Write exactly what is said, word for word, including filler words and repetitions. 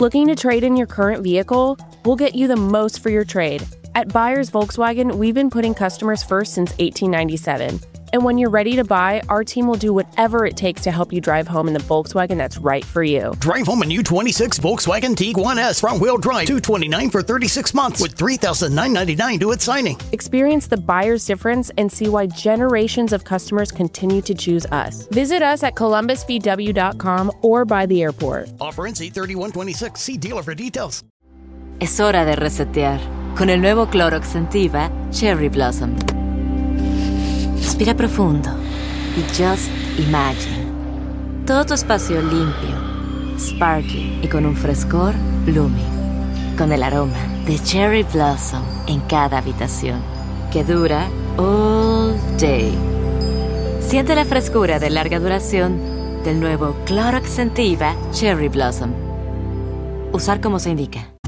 Looking to trade in your current vehicle? We'll get you the most for your trade. At Buyers Volkswagen, we've been putting customers first since eighteen ninety-seven. And when you're ready to buy, our team will do whatever it takes to help you drive home in the Volkswagen that's right for you. Drive home a new twenty-six Volkswagen Tiguan S front-wheel drive, two hundred twenty-nine dollars for thirty-six months with three thousand nine hundred ninety-nine dollars due at signing. Experience the buyer's difference and see why generations of customers continue to choose us. Visit us at columbus v w dot com or by the airport. Offer ends eight thirty-one twenty-six. See dealer for details. Es hora de resetear con el nuevo Clorox Scentiva Cherry Blossom. Respira profundo y just imagine. Todo tu espacio limpio, sparkling y con un frescor blooming. Con el aroma de Cherry Blossom en cada habitación, que dura all day. Siente la frescura de larga duración del nuevo Clorox Scentiva Cherry Blossom. Usar como se indica.